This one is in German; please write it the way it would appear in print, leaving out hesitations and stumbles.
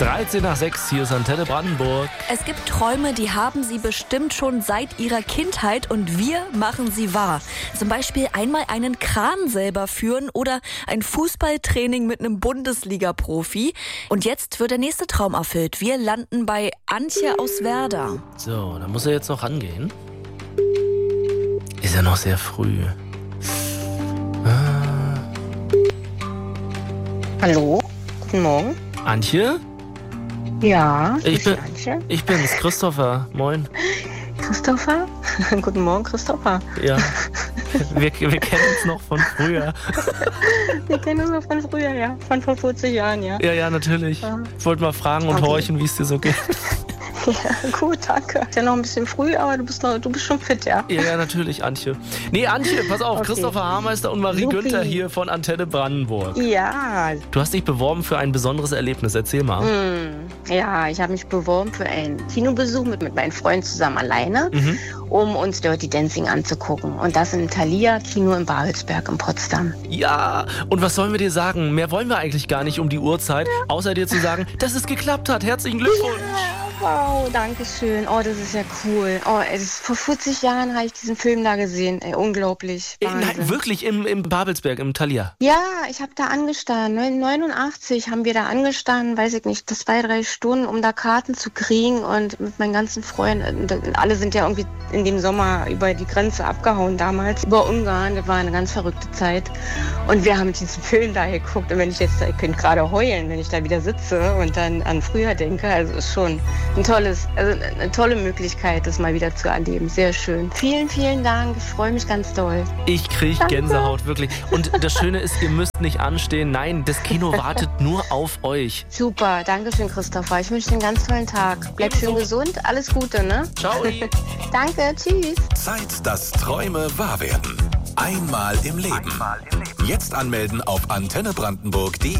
13:06, hier ist Antenne Brandenburg. Es gibt Träume, die haben Sie bestimmt schon seit Ihrer Kindheit und wir machen sie wahr. Zum Beispiel einmal einen Kran selber führen oder ein Fußballtraining mit einem Bundesliga-Profi. Und jetzt wird der nächste Traum erfüllt. Wir landen bei Antje aus Werder. So, da muss er jetzt noch rangehen. Ist ja noch sehr früh. Hallo, guten Morgen. Antje? Ja, Ich Antje. bin's, Christopher. Moin. Christopher? Guten Morgen, Christopher. Ja, wir kennen uns noch von früher. Wir kennen uns noch von früher, ja. Von vor 40 Jahren, ja. Ja, natürlich. Ich wollte mal fragen und horchen, wie es dir so geht. Ja, gut, danke. Ist ja noch ein bisschen früh, aber du bist schon fit, ja? Ja, natürlich, Antje. Nee, Antje, pass auf, okay. Christopher Haarmeister und Marie Günther hier von Antenne Brandenburg. Ja. Du hast dich beworben für ein besonderes Erlebnis, erzähl mal. Ja, ich habe mich beworben für einen Kinobesuch mit meinen Freunden zusammen alleine, um uns Dirty Dancing anzugucken. Und das im Thalia-Kino in Babelsberg in Potsdam. Ja, und was sollen wir dir sagen? Mehr wollen wir eigentlich gar nicht um die Uhrzeit, außer dir zu sagen, dass es geklappt hat. Herzlichen Glückwunsch. Wow, danke schön. Oh, das ist ja cool. Oh, vor 40 Jahren habe ich diesen Film da gesehen. Ey, unglaublich. Nein, wirklich, im Babelsberg, im Thalia. Ja, ich habe da angestanden. 89 haben wir da angestanden, weiß ich nicht, 2-3 Stunden, um da Karten zu kriegen. Und mit meinen ganzen Freunden, alle sind ja irgendwie in dem Sommer über die Grenze abgehauen damals. Über Ungarn, das war eine ganz verrückte Zeit. Und wir haben diesen Film da geguckt. Und wenn ich könnte gerade heulen, wenn ich da wieder sitze und dann an früher denke. Also ist schon eine tolle Möglichkeit, das mal wieder zu erleben. Sehr schön. Vielen, vielen Dank. Ich freue mich ganz doll. Ich kriege Gänsehaut, wirklich. Und das Schöne ist, ihr müsst nicht anstehen. Nein, das Kino wartet nur auf euch. Super. Dankeschön, Christopher. Ich wünsche dir einen ganz tollen Tag. Bleib schön gesund. Alles Gute, ne? Ciao. Danke. Tschüss. Zeit, dass Träume wahr werden. Einmal im Leben. Jetzt anmelden auf antennebrandenburg.de.